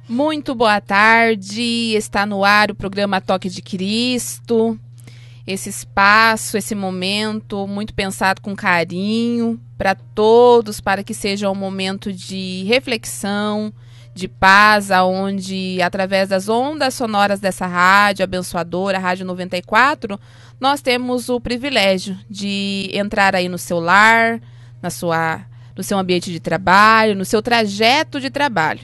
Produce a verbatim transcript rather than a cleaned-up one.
Muito boa tarde, está no ar o programa Toque de Cristo, esse espaço, esse momento muito pensado com carinho para todos, para que seja um momento de reflexão, de paz, aonde através das ondas sonoras dessa rádio abençoadora, a Rádio noventa e quatro, nós temos o privilégio de entrar aí no seu lar, na sua, no seu ambiente de trabalho, no seu trajeto de trabalho.